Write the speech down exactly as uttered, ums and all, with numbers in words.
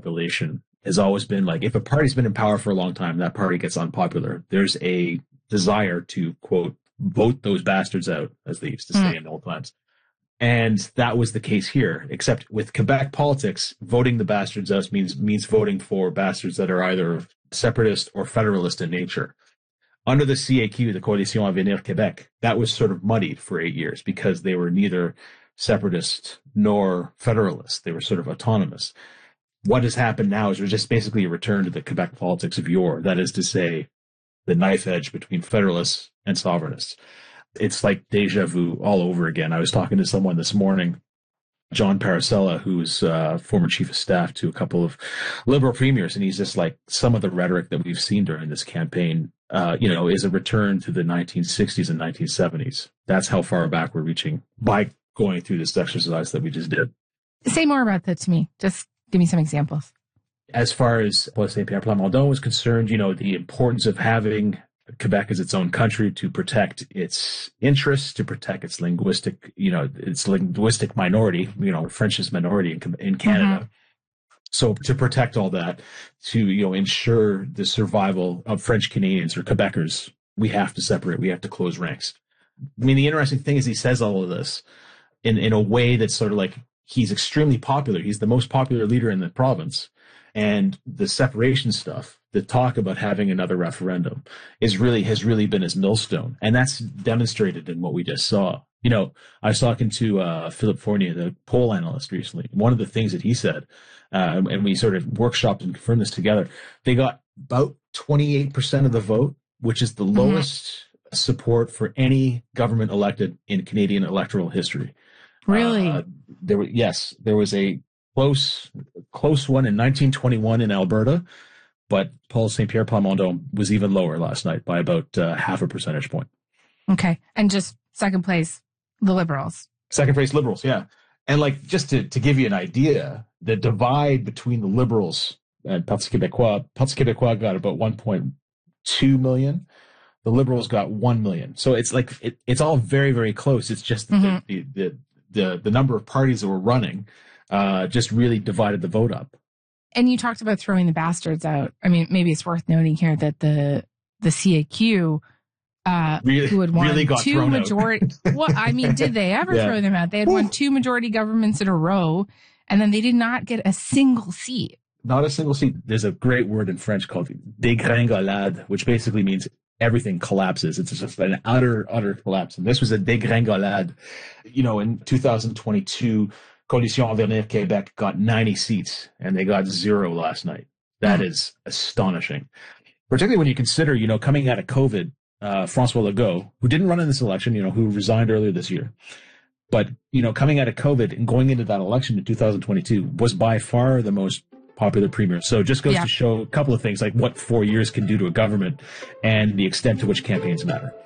population has always been like, if a party's been in power for a long time, that party gets unpopular. There's a desire to, quote, vote those bastards out, as they used to say mm. in old times. And that was the case here, except with Quebec politics, voting the bastards out means means voting for bastards that are either separatist or federalist in nature. Under the C A Q, the Coalition Avenir Québec, that was sort of muddied for eight years because they were neither separatist nor federalist. They were sort of autonomous. What has happened now is we're just basically a return to the Quebec politics of yore. That is to say, the knife edge between federalists and sovereignists. It's like deja vu all over again. I was talking to someone this morning, John Paracella, who's uh, former chief of staff to a couple of liberal premiers, and he's just like, some of the rhetoric that we've seen during this campaign, uh, you know, is a return to the nineteen sixties and nineteen seventies. That's how far back we're reaching by going through this exercise that we just did. Say more about that to me. Just give me some examples. As far as Paul Saint-Pierre Plamondon was concerned, you know, the importance of having Quebec as its own country to protect its interests, to protect its linguistic, you know, its linguistic minority, you know, French is minority in, in Canada. Mm-hmm. So to protect all that, to, you know, ensure the survival of French Canadians or Quebecers, we have to separate. We have to close ranks. I mean, the interesting thing is he says all of this in, in a way that's sort of like, he's extremely popular. He's the most popular leader in the province. And the separation stuff, the talk about having another referendum is really, has really been his millstone. And that's demonstrated in what we just saw. You know, I was talking to uh, Philip Fournier, the poll analyst recently. One of the things that he said, uh, and we sort of workshopped and confirmed this together, they got about twenty-eight percent of the vote, which is the mm-hmm. lowest support for any government elected in Canadian electoral history. Really? Uh, there were, yes, there was a close, close one in nineteen twenty-one in Alberta, but Paul Saint-Pierre Plamondon was even lower last night by about uh, half a percentage point. Okay. And just second place, the Liberals. Second place, Liberals, yeah. And like, just to, to give you an idea, the divide between the Liberals and Parti Québécois, Parti Québécois got about one point two million. The Liberals got one million. So it's like, it, it's all very, very close. It's just mm-hmm. the, the, the, the number of parties that were running uh, just really divided the vote up. And you talked about throwing the bastards out. I mean, maybe it's worth noting here that the the C A Q, uh, really, who had won really got two majority. Well, I mean, did they ever yeah. throw them out? They had won two majority governments in a row, and then they did not get a single seat. Not a single seat. There's a great word in French called dégringolade, which basically means everything collapses. It's just an utter, utter collapse. And this was a dégringolade. You know, in two thousand twenty-two, Coalition Avenir Québec got ninety seats, and they got zero last night. That mm. is astonishing. Particularly when you consider, you know, coming out of COVID, uh, François Legault, who didn't run in this election, you know, who resigned earlier this year, but, you know, coming out of COVID and going into that election in two thousand twenty-two was by far the most popular premier. So it just goes yeah. to show a couple of things, like what four years can do to a government and the extent to which campaigns matter.